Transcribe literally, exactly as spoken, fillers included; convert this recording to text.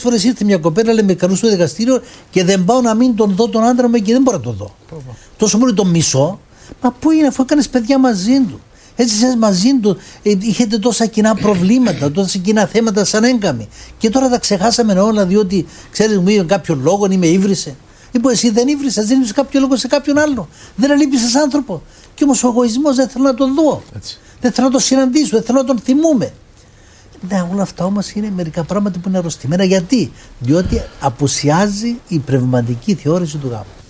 φορές ήρθε μια κοπέλα, λέει, με καλού στο δικαστήριο και δεν πάω να μην τον δω τον άντρα μου και δεν μπορώ να τον δω. Πόπο. Τόσο μόνο τον μισό. Μα πού είναι, αφού έκανε παιδιά μαζί του. Έτσι σας μαζί του, ε, είχετε τόσα κοινά προβλήματα, τόσα κοινά θέματα σαν έγκαμη. Και τώρα τα ξεχάσαμε όλα, διότι ξέρεις μου για κάποιον λόγο ή με ύβρισε. Λοιπόν, εσύ δεν ύβρισες, δεν ύβρισες κάποιο λόγο σε κάποιον άλλο. Δεν αλείπησες άνθρωπο. Και όμως ο εγωισμός δεν θέλω να τον δω. Έτσι. Δεν θέλω να τον συναντήσω, δεν θέλω να τον θυμούμε. Ναι, όλα αυτά όμως είναι μερικά πράγματα που είναι αρρωστημένα. Γιατί? Διότι απουσιάζει η πνευματική θεώρηση του γάμου.